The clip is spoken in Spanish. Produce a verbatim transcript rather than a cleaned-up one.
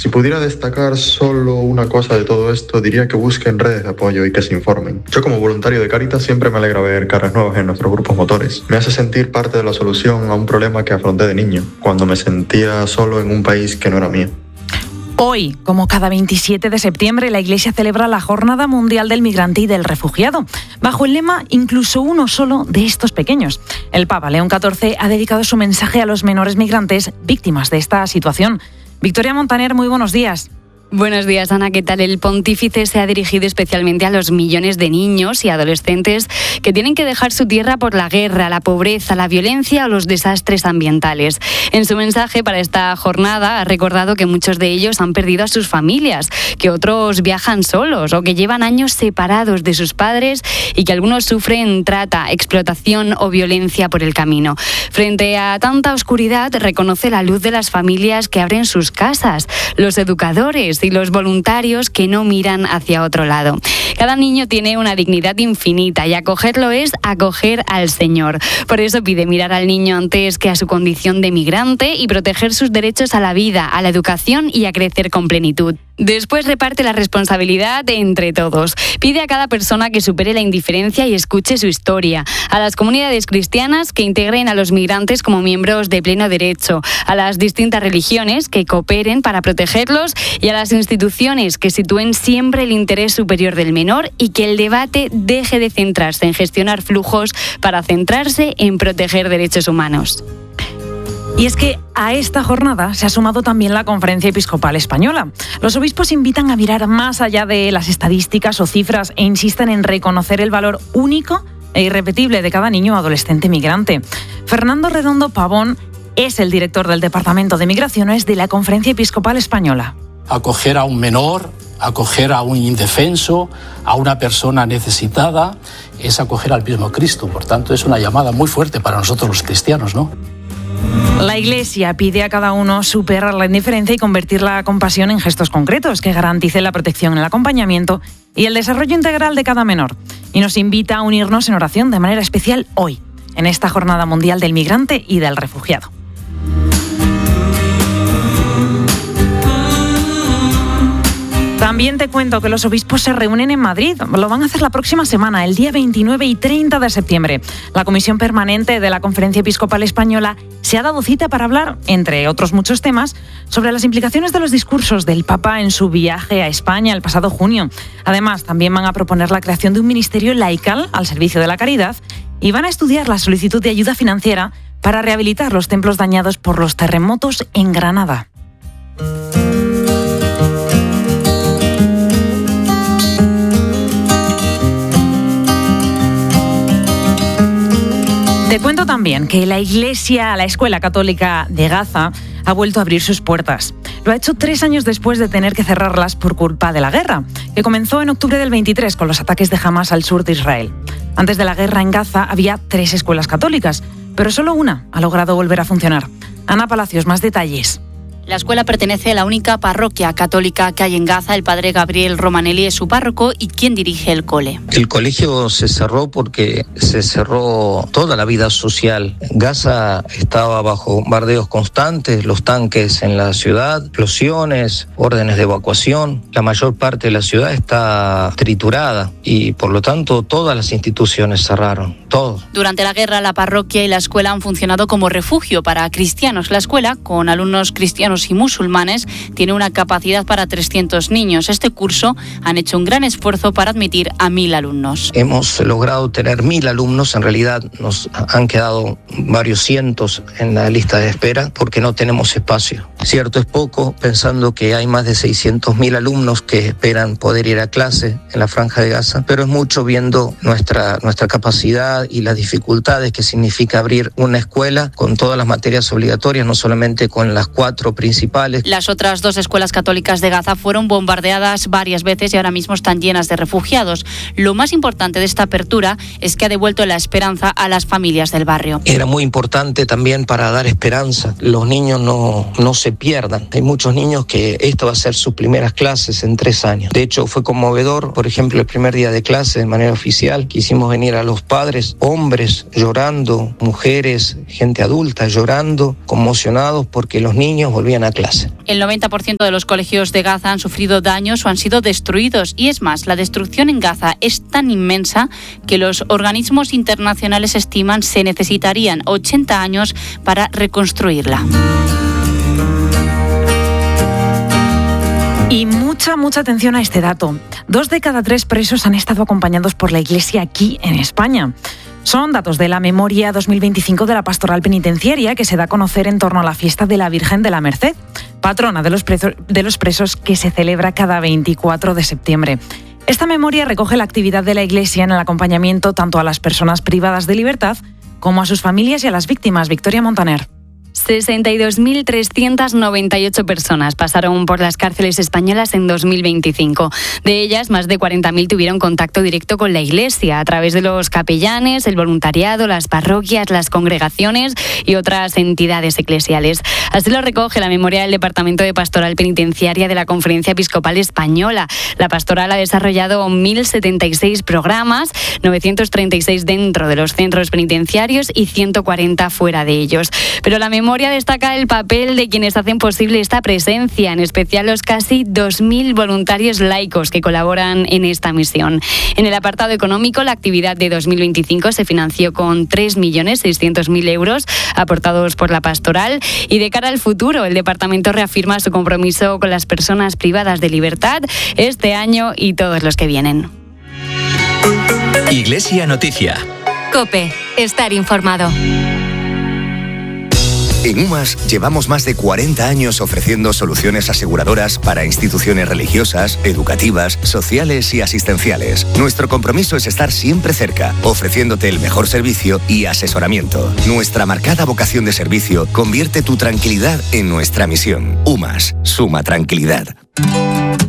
Si pudiera destacar solo una cosa de todo esto, diría que busquen redes de apoyo y que se informen. Yo como voluntario de Cáritas siempre me alegra ver caras nuevas en nuestros grupos motores. Me hace sentir parte de la solución a un problema que afronté de niño, cuando me sentía solo en un país que no era mío. Hoy, como cada veintisiete de septiembre, la Iglesia celebra la Jornada Mundial del Migrante y del Refugiado, bajo el lema «Incluso uno solo de estos pequeños». El Papa León catorce ha dedicado su mensaje a los menores migrantes víctimas de esta situación. Victoria Montaner, muy buenos días. Buenos días, Ana. ¿Qué tal? El pontífice se ha dirigido especialmente a los millones de niños y adolescentes que tienen que dejar su tierra por la guerra, la pobreza, la violencia o los desastres ambientales. En su mensaje para esta jornada ha recordado que muchos de ellos han perdido a sus familias, que otros viajan solos o que llevan años separados de sus padres y que algunos sufren trata, explotación o violencia por el camino. Frente a tanta oscuridad, reconoce la luz de las familias que abren sus casas, los educadores y los voluntarios que no miran hacia otro lado. Cada niño tiene una dignidad infinita y acogerlo es acoger al Señor. Por eso pide mirar al niño antes que a su condición de migrante y proteger sus derechos a la vida, a la educación y a crecer con plenitud. Después reparte la responsabilidad entre todos. Pide a cada persona que supere la indiferencia y escuche su historia. A las comunidades cristianas que integren a los migrantes como miembros de pleno derecho. A las distintas religiones que cooperen para protegerlos y a las instituciones que sitúen siempre el interés superior del menor y que el debate deje de centrarse en gestionar flujos para centrarse en proteger derechos humanos. Y es que a esta jornada se ha sumado también la Conferencia Episcopal Española. Los obispos invitan a mirar más allá de las estadísticas o cifras e insisten en reconocer el valor único e irrepetible de cada niño o adolescente migrante. Fernando Redondo Pavón es el director del Departamento de Migraciones de la Conferencia Episcopal Española. Acoger a un menor, acoger a un indefenso, a una persona necesitada, es acoger al mismo Cristo. Por tanto, es una llamada muy fuerte para nosotros los cristianos, ¿no? La Iglesia pide a cada uno superar la indiferencia y convertir la compasión en gestos concretos que garanticen la protección, el acompañamiento y el desarrollo integral de cada menor. Y nos invita a unirnos en oración de manera especial hoy, en esta Jornada Mundial del Migrante y del Refugiado. También te cuento que los obispos se reúnen en Madrid. Lo van a hacer la próxima semana, el día veintinueve y treinta de septiembre. La Comisión Permanente de la Conferencia Episcopal Española se ha dado cita para hablar, entre otros muchos temas, sobre las implicaciones de los discursos del Papa en su viaje a España el pasado junio. Además, también van a proponer la creación de un ministerio laical al servicio de la caridad y van a estudiar la solicitud de ayuda financiera para rehabilitar los templos dañados por los terremotos en Granada. Te cuento también que la Iglesia, la Escuela Católica de Gaza, ha vuelto a abrir sus puertas. Lo ha hecho tres años después de tener que cerrarlas por culpa de la guerra, que comenzó en octubre del veintitrés con los ataques de Hamas al sur de Israel. Antes de la guerra en Gaza había tres escuelas católicas, pero solo una ha logrado volver a funcionar. Ana Palacios, más detalles. La escuela pertenece a la única parroquia católica que hay en Gaza. El padre Gabriel Romanelli es su párroco y quien dirige el cole. El colegio se cerró porque se cerró toda la vida social. Gaza estaba bajo bombardeos constantes, los tanques en la ciudad, explosiones, órdenes de evacuación. La mayor parte de la ciudad está triturada y por lo tanto todas las instituciones cerraron, todo. Durante la guerra la parroquia y la escuela han funcionado como refugio para cristianos. La escuela, con alumnos cristianos y musulmanes, tiene una capacidad para trescientos niños. Este curso han hecho un gran esfuerzo para admitir a mil alumnos. Hemos logrado tener mil alumnos, en realidad nos han quedado varios cientos en la lista de espera porque no tenemos espacio. Cierto es poco, pensando que hay más de seiscientos mil alumnos que esperan poder ir a clase en la Franja de Gaza, pero es mucho viendo nuestra, nuestra capacidad y las dificultades que significa abrir una escuela con todas las materias obligatorias, no solamente con las cuatro principales. Las otras dos escuelas católicas de Gaza fueron bombardeadas varias veces y ahora mismo están llenas de refugiados. Lo más importante de esta apertura es que ha devuelto la esperanza a las familias del barrio. Era muy importante también para dar esperanza. Los niños no, no se pierdan. Hay muchos niños que esto va a ser sus primeras clases en tres años. De hecho, fue conmovedor, por ejemplo, el primer día de clase de manera oficial. Quisimos venir a los padres, hombres llorando, mujeres, gente adulta llorando, conmocionados porque los niños volvieron volvían a clase. El noventa por ciento de los colegios de Gaza han sufrido daños o han sido destruidos. Y es más, la destrucción en Gaza es tan inmensa que los organismos internacionales estiman se necesitarían ochenta años para reconstruirla. Y mucha, mucha atención a este dato. Dos de cada tres presos han estado acompañados por la Iglesia aquí en España. Son datos de la memoria dos mil veinticinco de la Pastoral Penitenciaria que se da a conocer en torno a la fiesta de la Virgen de la Merced, patrona de los presos, de los presos que se celebra cada veinticuatro de septiembre. Esta memoria recoge la actividad de la Iglesia en el acompañamiento tanto a las personas privadas de libertad como a sus familias y a las víctimas. Victoria Montaner. sesenta y dos mil trescientas noventa y ocho personas pasaron por las cárceles españolas en dos mil veinticinco. De ellas, más de cuarenta mil tuvieron contacto directo con la Iglesia a través de los capellanes, el voluntariado, las parroquias, las congregaciones y otras entidades eclesiales. Así lo recoge la memoria del Departamento de Pastoral Penitenciaria de la Conferencia Episcopal Española. La pastoral ha desarrollado mil setenta y seis programas, novecientos treinta y seis dentro de los centros penitenciarios y ciento cuarenta fuera de ellos. Pero la memoria destaca el papel de quienes hacen posible esta presencia, en especial los casi dos mil voluntarios laicos que colaboran en esta misión. En el apartado económico, la actividad de dos mil veinticinco se financió con tres millones seiscientos mil euros aportados por la pastoral y de cara al futuro, el departamento reafirma su compromiso con las personas privadas de libertad este año y todos los que vienen. Iglesia Noticia. COPE. Estar informado. En UMAS llevamos más de cuarenta años ofreciendo soluciones aseguradoras para instituciones religiosas, educativas, sociales y asistenciales. Nuestro compromiso es estar siempre cerca, ofreciéndote el mejor servicio y asesoramiento. Nuestra marcada vocación de servicio convierte tu tranquilidad en nuestra misión. UMAS, suma tranquilidad.